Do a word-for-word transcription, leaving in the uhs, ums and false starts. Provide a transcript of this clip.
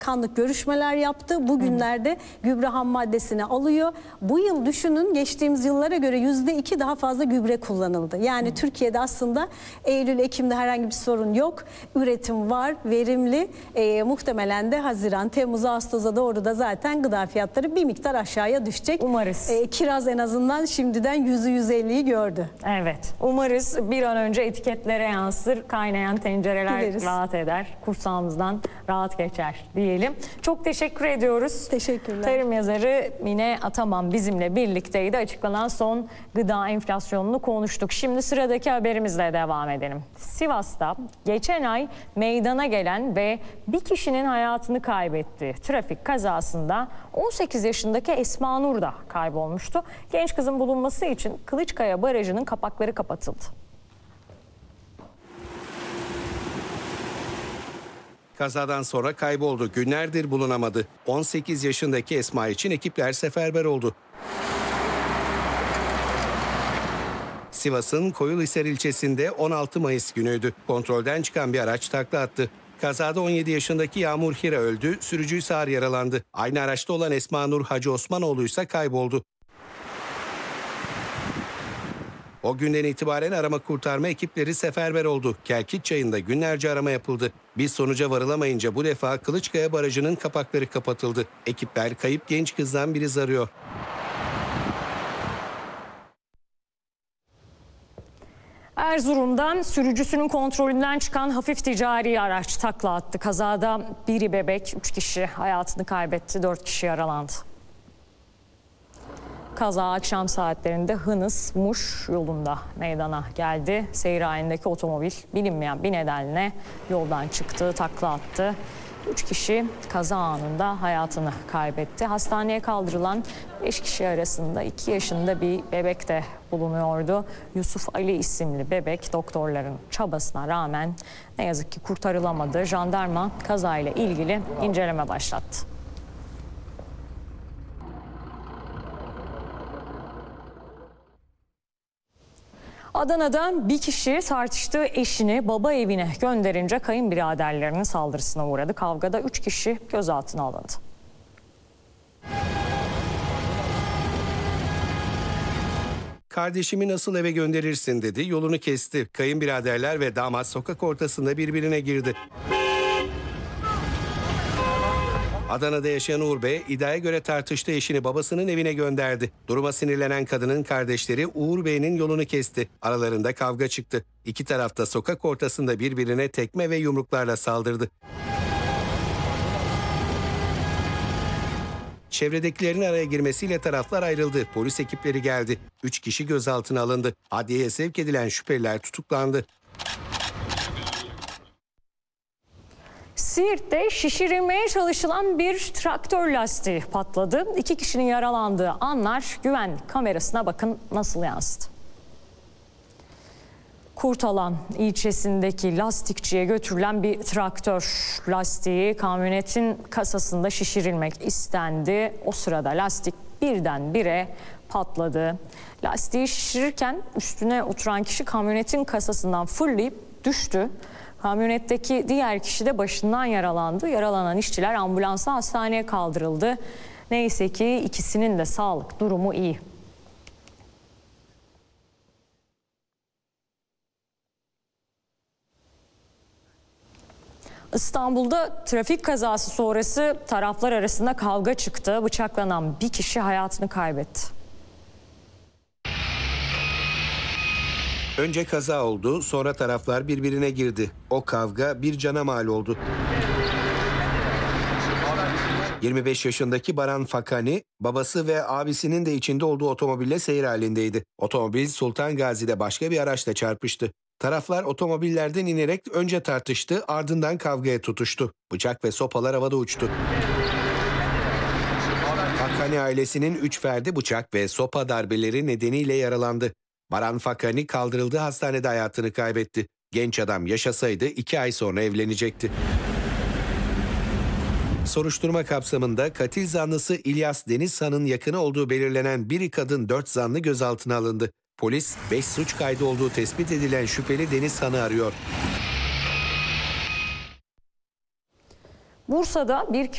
kanlık görüşmeler yaptı. Bugünlerde gübre ham maddesini alıyor. Bu yıl düşünün, geçtiğimiz yıllara göre yüzde iki daha fazla gübre kullanıldı. Yani Hı. Türkiye'de aslında Eylül, Ekim'de herhangi bir sorun yok. Üretim var, verimli. E, muhtemelen de Haziran, Temmuz, Ağustos'a doğru da zaten gıda fiyatları bir miktar aşağıya düşecek. Umarız. E, kiraz en azından şimdiden yüzü yüz elliyi gördü. Evet. Umarız bir an önce etiketlere yansır, kaynayan tencereler Dileriz. rahat eder, kursağımızdan rahat geçer diyelim. Çok teşekkür ediyoruz. Teşekkürler. Tarım yazarı Mine Ataman bizimle birlikteydi. Açıklanan son gıda enflasyonunu konuştuk. Şimdi sıradaki haberimizle devam edelim. Sivas'ta geçen ay meydana gelen ve bir kişinin hayatını kaybettiği trafik kazasında on sekiz yaşındaki Esma Nur da kaybolmuştu. Genç kızın bulunması için Kılıçkaya Barajı'nın kapakları kapatıldı. Kazadan sonra kayboldu. Günlerdir bulunamadı. on sekiz yaşındaki Esma için ekipler seferber oldu. Sivas'ın Koyulhisar ilçesinde on altı Mayıs günüydü. Kontrolden çıkan bir araç takla attı. Kazada on yedi yaşındaki Yağmur Hira öldü, sürücü ise ağır yaralandı. Aynı araçta olan Esma Nur Hacı Osmanoğlu ise kayboldu. O günden itibaren arama kurtarma ekipleri seferber oldu. Kelkit Çayı'nda günlerce arama yapıldı. Bir sonuca varılamayınca bu defa Kılıçkaya Barajı'nın kapakları kapatıldı. Ekipler kayıp genç kızdan bir iz arıyor. Erzurum'dan sürücüsünün kontrolünden çıkan hafif ticari araç takla attı. Kazada biri bebek, üç kişi hayatını kaybetti, dört kişi yaralandı. Kaza akşam saatlerinde Hınıs-Muş yolunda meydana geldi. Seyir halindeki otomobil bilinmeyen bir nedenle yoldan çıktı, takla attı. Üç kişi kaza anında hayatını kaybetti. Hastaneye kaldırılan beş kişi arasında iki yaşında bir bebek de bulunuyordu. Yusuf Ali isimli bebek doktorların çabasına rağmen ne yazık ki kurtarılamadı. Jandarma kazayla ilgili inceleme başlattı. Adana'da bir kişi tartıştığı eşini baba evine gönderince kayınbiraderlerinin saldırısına uğradı. Kavgada üç kişi gözaltına alındı. Kardeşimi nasıl eve gönderirsin dedi, yolunu kesti. Kayınbiraderler ve damat sokak ortasında birbirine girdi. Adana'da yaşayan Uğur Bey, iddiaya göre tartıştığı eşini babasının evine gönderdi. Duruma sinirlenen kadının kardeşleri Uğur Bey'in yolunu kesti. Aralarında kavga çıktı. İki taraf da sokak ortasında birbirine tekme ve yumruklarla saldırdı. Çevredekilerin araya girmesiyle taraflar ayrıldı. Polis ekipleri geldi. Üç kişi gözaltına alındı. Adliyeye sevk edilen şüpheliler tutuklandı. Siirt'te şişirilmeye çalışılan bir traktör lastiği patladı. İki kişinin yaralandığı anlar güvenlik kamerasına bakın nasıl yansıdı. Kurtalan ilçesindeki lastikçiye götürülen bir traktör lastiği kamyonetin kasasında şişirilmek istendi. O sırada lastik birdenbire patladı. Lastiği şişirirken üstüne oturan kişi kamyonetin kasasından fırlayıp düştü. Kamyonetteki diğer kişi de başından yaralandı. Yaralanan işçiler ambulansa hastaneye kaldırıldı. Neyse ki ikisinin de sağlık durumu iyi. İstanbul'da trafik kazası sonrası taraflar arasında kavga çıktı. Bıçaklanan bir kişi hayatını kaybetti. Önce kaza oldu, sonra taraflar birbirine girdi. O kavga bir cana mal oldu. yirmi beş yaşındaki Baran Fakani, babası ve abisinin de içinde olduğu otomobille seyir halindeydi. Otomobil Sultan Gazi'de başka bir araçla çarpıştı. Taraflar otomobillerden inerek önce tartıştı, ardından kavgaya tutuştu. Bıçak ve sopalar havada uçtu. Fakani ailesinin üç ferdi bıçak ve sopa darbeleri nedeniyle yaralandı. Baran Fakani kaldırıldığı hastanede hayatını kaybetti. Genç adam yaşasaydı iki ay sonra evlenecekti. Soruşturma kapsamında katil zanlısı İlyas Denizhan'ın yakını olduğu belirlenen biri kadın dört zanlı gözaltına alındı. Polis beş suç kaydı olduğu tespit edilen şüpheli Denizhan'ı arıyor. Bursa'da bir